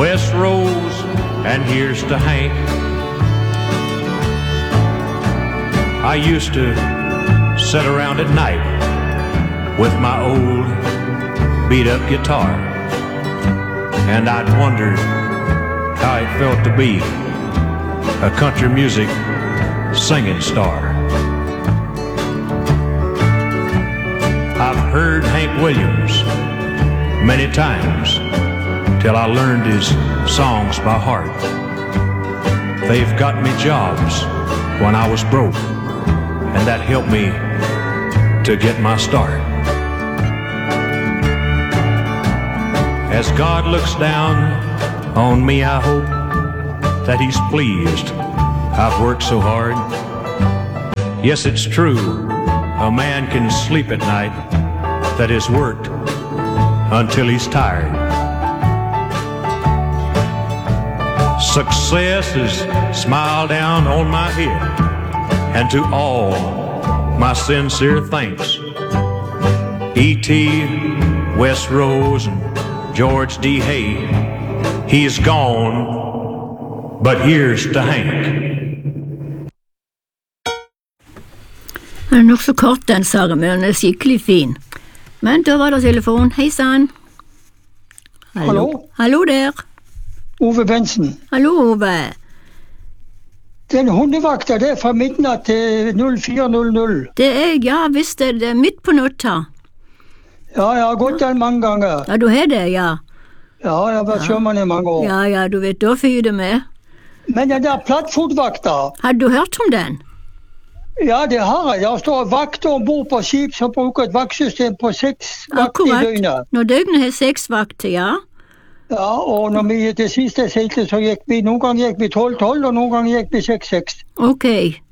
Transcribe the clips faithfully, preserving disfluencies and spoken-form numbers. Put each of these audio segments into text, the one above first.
West Rose, and here's to Hank. I used to sit around at night with my old beat-up guitar, and I'd wonder how it felt to be a country music singing star. I've heard Hank Williams many times till I learned his songs by heart. They've got me jobs when I was broke, and that helped me to get my start. As God looks down on me, I hope that he's pleased I've worked so hard. Yes, it's true, a man can sleep at night that has worked until he's tired. Success is smiled down on my head, and to all my sincere thanks. E T, West Rose, and George D. Hay, he's gone, but here's to Hank. Han er nok så kort, den sangen, men han er skikkelig fin. Men da var det telefon. Hei sann. Hallo. Hallo. Hallo der. Ove Bensen. Hallo, Ove. Den hundevakta, det er fra midnatt til null fire null null. Det er, ja, visst er det midt på natta. Ja, jeg har gått den mange ganger. Ja, du har det, ja. Ja, jeg har vært sjømann i mange år. Ja, ja, du vet, da fyrer det med. Men den der plattfotvakta, Har du hørt om den? ja, det har jeg. Jeg står vakter ombord på skip som bruker et vaktsystem på seks vakter i døgnet. Når døgnet har seks vakter, ja. Ja, og når vi det siste seilte, så gikk vi, noen ganger gikk vi tolv tolv, og noen ganger gikk vi seks seks. Ok.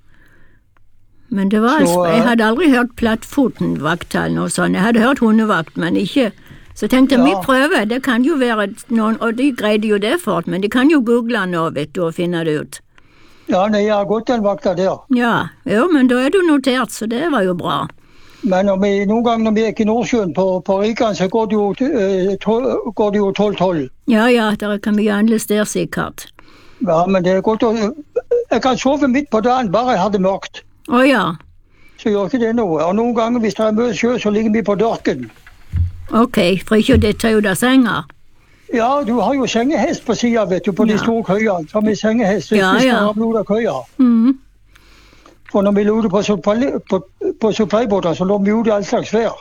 Men det var, Så, jeg hadde aldri hørt plattfotenvakt eller noe sånt. Jeg hadde hørt hundevakt, men ikke. Så tenkte jeg, Ja. vi prøver, det kan jo være noen, og de greide jo det fort, men de kan jo google nå, vet du, og finne det ut. Ja, nei, jeg har gått den vakta der. Ja, jo, men da er du notert, så det var jo bra. Men når vi, noen ganger når vi gikk i Nordsjøen på, på Rikan, så går det jo eh, tol- går det jo tolv tolv. Ja, ja, der kan vi handles der sikkert. Ja, men det er godt å... Jeg kan sove midt på dagen, bare jeg har det mørkt. Å ja, Så gjør ikke det noe. Og noen ganger hvis det er mye sjø, så ligger vi på dørken. ok, for ikke å dette ut av senga. Ja, du har jo sengehest på siden, vet du, på de Ja. store køyene. Så har vi sengehest, hvis Ja, vi skal ja. ha blod av køya. Mhm. For når vi lå på, supply- på, på supplybåter, så lå vi ute i all slags vær.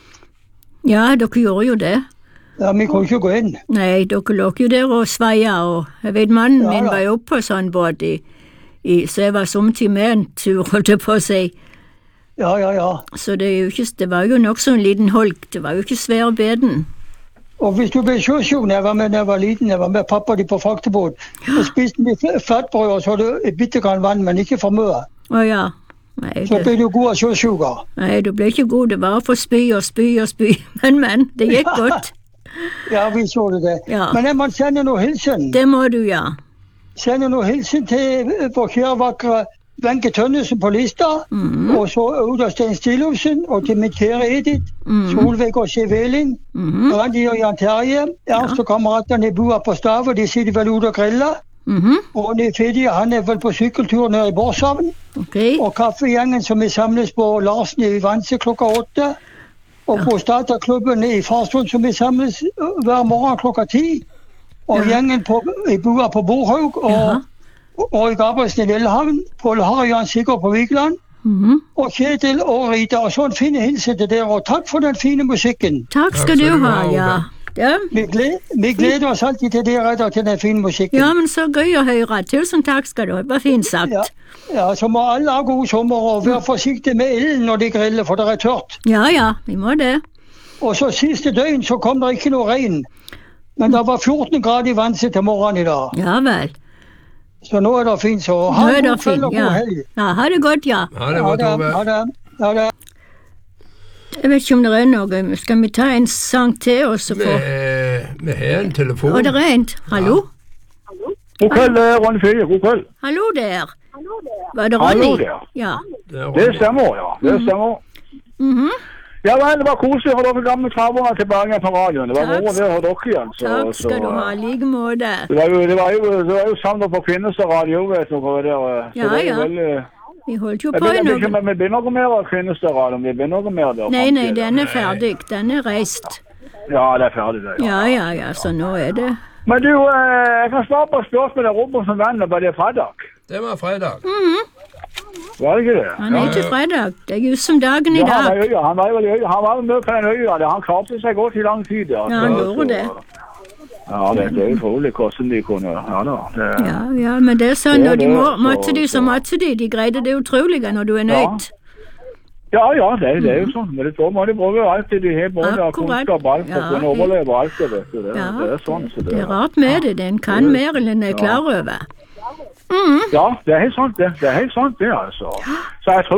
Ja, dere gjorde jo det. Ja, vi kunne ikke gå inn. Nei, dere lå jo der og sveia, og jeg vet mannen Ja, min da. var jo oppe på sånn båt, i, i, så jeg var samtidig med en tur, holdt jeg på å si. Ja, ja, ja. Så det, er jo ikke, det var jo nok sånn liten holk, det var jo ikke svær beden. Og hvis du ble sjøsjuk når jeg var med når jeg var liten, jeg var med pappa de på fraktebåt, så spiste vi flatbrød, og så hadde du et bitte grann vann, men ikke for mye. Å ja. Nei, Så det, ble du god av sjøsjuka. nei, du ble ikke god, det var for spy og spy og spy, men, men, det gikk godt. Ja, vi så det. det. Ja. Men jeg må sende noe hilsen. Det må du, ja. Sende noe hilsen til vår kjære vakre Wenche Tønnesen på Lista, Mhm. og så Oda Stein Stilhovsen, og til min kjære Edith, Mhm. Solveig og Sevelin, Mhm. Randi og Jan Terje, Ernst og kameratene bor på Stav, og de sitter vel ute og griller. Mhm. Og Fedje, han er vel på sykkeltur nede i Borshavn. Ok. Og kaffegjengen som vi samles på Larsen i Vanse klokka åtte. Og på Stataklubben i Farsund som vi samles øh, hver morgen klokka ti. Og Ja. gjengen på, i bua på Borhaug og, Ja. og i Gabrielsen i Lillehavn. Pål Harry Jan Sigurd på Vigeland. Mhm. Og Kjetil og Rita. Og så en fin hilsen til dere. Og takk for den fine musikken. Takk skal Takk du skal du ha, ha, ja. Ove. Ja. Vi gleder, vi gleder oss alltid til dere og til den fine musikken. Ja, men så gøy å høre. Tusen takk skal du ha. Det var fint sagt. Ja, ja, så må alle ha god sommer og være forsiktige med ilden når de griller, for det er tørt. Ja, ja, vi må det. Og så siste døgn så kom det ikke noe regn. Men det var fjorten grader i Vanse til morgenen i dag. Ja vel. Så nå er det fint, så Nå ha er en det god kveld fint, og ja. god helg. Ja, ha det godt, ja. Ha det godt, Ha Ove. det. Ha det. Ha det. Jeg vet ikke om det er noe. Skal vi ta en sang til, og så Vi, få... vi har en telefon. Å, det er en. Hallo? God kveld, det er Ronny Fyre. God kveld. Hallo der. Var det Hallo Ronny? der. Ja. Det er Det Ronny. stemmer, ja. Det stemmer. Mhm. Ja, men det var koselig å ha dere gamle travere tilbake på radioen. Det var Takk. moro det å ha dere igjen. Så, Takk skal så, du ha, i like måte. Det var jo, det var jo, det var jo samlet på Kvinnestad radio, vet dere. og Det, og, så Ja, det er jo ja. Veldig, Vi holdt jo jeg på i vet ikke noe. om vi begynner noe mer av Kvinnestad radio. Vi begynner noe mer der. Nei, nei, den er ferdig. Den er reist. Ja, det er ferdig det. Ja, ja, ja, så nå er det... Men du, eh, jeg kan svare på spørsmålet der Robert som venner, bare det er fredag. Det var fredag. Var det ikke det? Han er ikke fredag. Det er just som dagen i Ja, han var i dag. øya. Han var jo i øya. Han var jo med på den øya. der. Han klarte seg godt i lang tid. Ja, Ja, han Så- gjorde det. Ja, det, det er utrolig hvordan de kunne. Ja da. Det, Ja, ja, men det er sånn, Det er og de det, må, så- måtte de så måtte de. De greide det utrolige når du er nødt. ja, ja, det, det er jo sånn. Men det tror man de bruker alt det de har, både av Akkurat. kunnskap og alt, for å Ja, kunne jeg- overleve alt det, vet du. Det, Ja, det er sånn. Så det, Det er rart med det. Den kan mer enn den er klar over. Ja, det er helt sant, det. Det er helt sant, det, altså. Så jeg tror